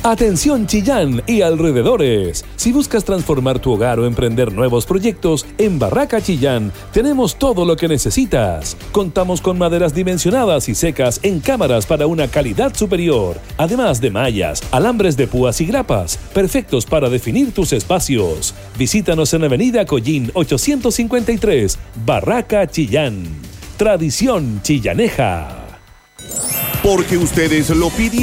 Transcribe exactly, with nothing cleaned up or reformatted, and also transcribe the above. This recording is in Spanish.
Atención Chillán y alrededores. Si buscas transformar tu hogar o emprender nuevos proyectos, en Barraca Chillán tenemos todo lo que necesitas. Contamos con maderas dimensionadas y secas en cámaras para una calidad superior, además de mallas, alambres de púas y grapas, perfectos para definir tus espacios. Visítanos en Avenida Collín ochocientos cincuenta y tres, Barraca Chillán. Tradición chillaneja. Porque ustedes lo pidieron.